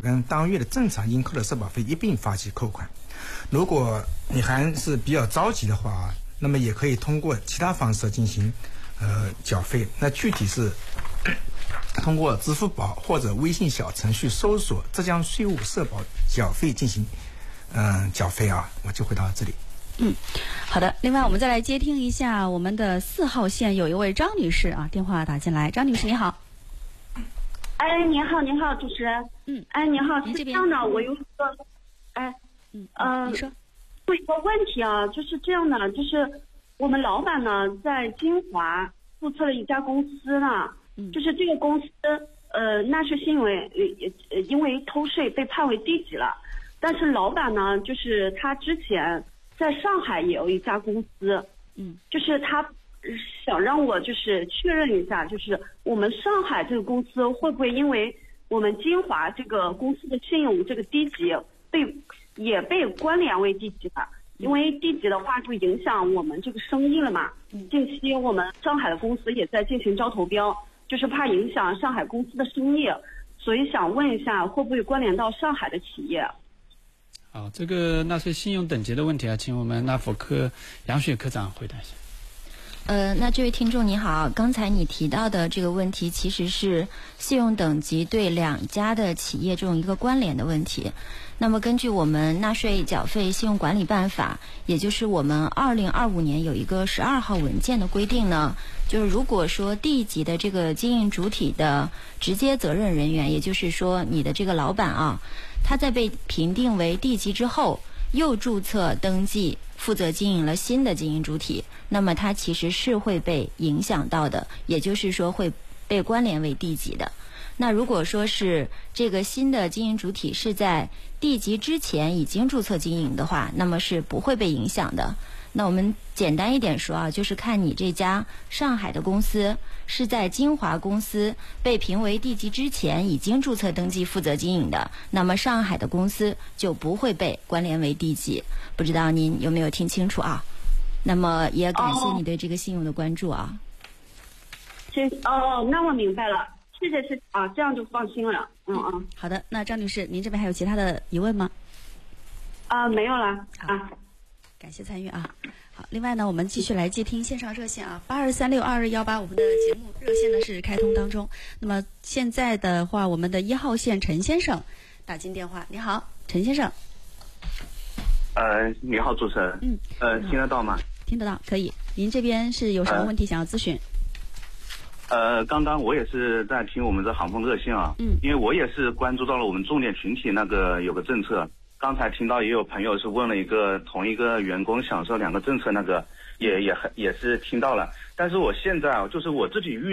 跟当月的正常应扣的社保费一并发起扣款。如果你还是比较着急的话，那么也可以通过其他方式进行缴费。那具体是通过支付宝或者微信小程序搜索浙江税务社保缴费进行缴费啊。我就回到这里。 好的。另外我们再来接听一下我们的4号线，有一位张女士啊，电话打进来。张女士你好。 哎，您好，主持人。哎，您好，是这样的，我有一个， 你说。 有一个问题啊，就是这样的，就是我们老板呢在金华注册了一家公司呢，就是这个公司纳税新闻因为偷税被判为低级了，但是老板呢就是他之前在上海也有一家公司，就是他想让我就是确认一下，就是我们上海这个公司会不会因为我们金华这个公司的信用这个低级也被关联为低级的，因为低级的话就影响我们这个生意了嘛。近期我们上海的公司也在进行招投标，就是怕影响上海公司的生意，所以想问一下会不会关联到上海的企业。 好，这个纳税信用等级的问题啊，请我们纳福科杨雪科长回答一下。 那这位听众你好，刚才你提到的这个问题其实是信用等级对2家的企业这种一个关联的问题。那么根据我们纳税缴费信用管理办法，也就是我们2025年有一个12号文件的规定呢，就是如果说地级的这个经营主体的直接责任人员，也就是说你的这个老板啊，他在被评定为地级之后又注册登记负责经营了新的经营主体，那么它其实是会被影响到的，也就是说会被关联为地级的。那如果说是这个新的经营主体是在地级之前已经注册经营的话，那么是不会被影响的。那我们简单一点说啊，就是看你这家上海的公司是在金华公司被评为地级之前已经注册登记负责经营的，那么上海的公司就不会被关联为地级。不知道您有没有听清楚啊？那么也感谢你对这个信用的关注啊。 那我明白了，谢谢啊，这样就放心了。 好的，那张女士，您这边还有其他的疑问吗？ 没有了啊。 感谢参与啊。好，另外呢，我们继续来接听线上热线啊，82362218，我们的节目热线呢是开通当中。那么现在的话，我们的1号线陈先生打进电话。你好，陈先生。 你好，主持人。听得到吗？ 听得到，可以。您这边是有什么问题想要咨询？ 刚刚我也是在听我们这航风热线啊，因为我也是关注到了我们重点群体那个有个政策。刚才听到也有朋友是问了同一个员工享受2个政策，那个也是听到了，但是我现在就是我自己